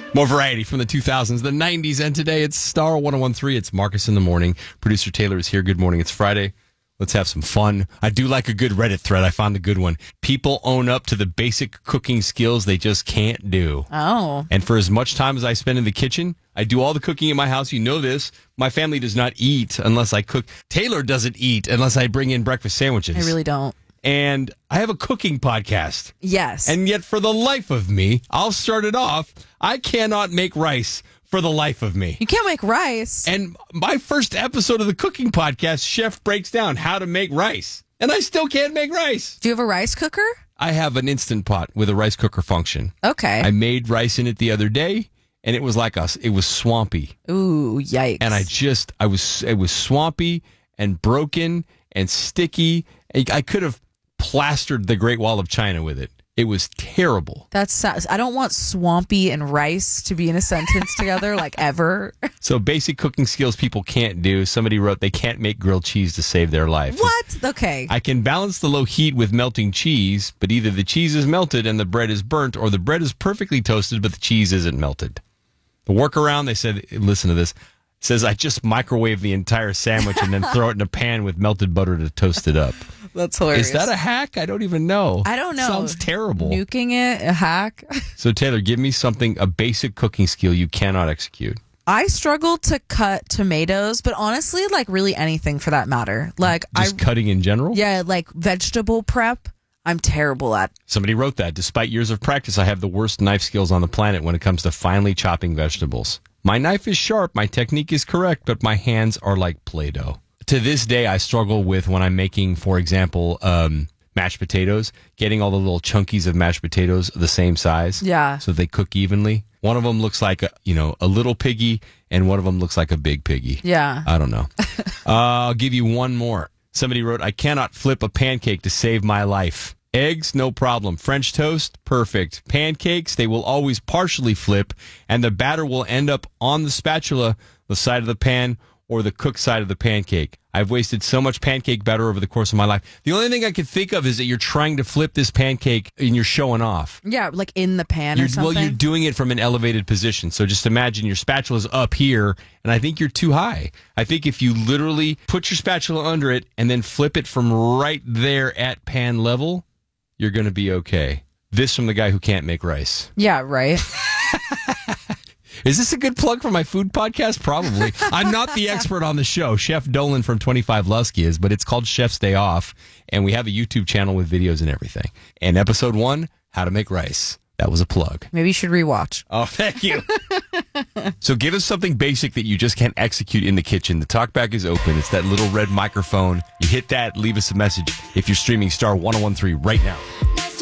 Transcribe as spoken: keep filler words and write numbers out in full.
More variety from the two thousands, the nineties, and today it's Star one oh one three. It's Marcus in the morning. Producer Taylor is here. Good morning. It's Friday. Let's have some fun. I do like a good Reddit thread. I found a good one. People own up to the basic cooking skills they just can't do. Oh. And for as much time as I spend in the kitchen, I do all the cooking in my house. You know this. My family does not eat unless I cook. Taylor doesn't eat unless I bring in breakfast sandwiches. I really don't. And I have a cooking podcast. Yes. And yet, for the life of me, I'll start it off. I cannot make rice for the life of me. You can't make rice. And my first episode of the cooking podcast, Chef breaks down how to make rice. And I still can't make rice. Do you have a rice cooker? I have an Instant Pot with a rice cooker function. Okay. I made rice in it the other day, and it was like us. It was swampy. Ooh, yikes. And I just, I was, it was swampy and broken and sticky. I, I could have plastered the Great Wall of China with it. It was terrible. That's I don't want swampy and rice to be in a sentence together, like ever. So basic cooking skills people can't do. Somebody wrote they can't make grilled cheese to save their life. What? Okay. I can balance the low heat with melting cheese, but either the cheese is melted and the bread is burnt, or the bread is perfectly toasted, but the cheese isn't melted. The workaround, they said, listen to this, says I just microwave the entire sandwich and then throw it in a pan with melted butter to toast it up. That's hilarious. Is that a hack? I don't even know. I don't know. Sounds terrible. Nuking it, a hack. So, Taylor, give me something, a basic cooking skill you cannot execute. I struggle to cut tomatoes, but honestly, like really anything for that matter. Like Just I, cutting in general? Yeah, like vegetable prep, I'm terrible at. Somebody wrote that. Despite years of practice, I have the worst knife skills on the planet when it comes to finely chopping vegetables. My knife is sharp, my technique is correct, but my hands are like Play-Doh. To this day, I struggle with when I'm making, for example, um, mashed potatoes, getting all the little chunkies of mashed potatoes the same size. Yeah. So they cook evenly. One of them looks like a, you know, a little piggy, and one of them looks like a big piggy. Yeah. I don't know. uh, I'll give you one more. Somebody wrote, I cannot flip a pancake to save my life. Eggs, no problem. French toast, perfect. Pancakes, they will always partially flip, and the batter will end up on the spatula, the side of the pan, or the cooked side of the pancake. I've wasted so much pancake batter over the course of my life. The only thing I could think of is that you're trying to flip this pancake and you're showing off. Yeah, like in the pan You're, or something. well, you're doing it from an elevated position. So just imagine your spatula's up here, and I think you're too high. I think if you literally put your spatula under it and then flip it from right there at pan level, you're going to be okay. This from the guy who can't make rice. Yeah, right. Is this a good plug for my food podcast? Probably. I'm not the expert on the show. Chef Dolan from twenty-five Lusky is, but it's called Chef's Day Off, and we have a YouTube channel with videos and everything. And episode one, how to make rice. That was a plug. Maybe you should rewatch. Oh, thank you. So give us something basic that you just can't execute in the kitchen. The talkback is open. It's that little red microphone. You hit that, leave us a message if you're streaming Star one oh one three right now.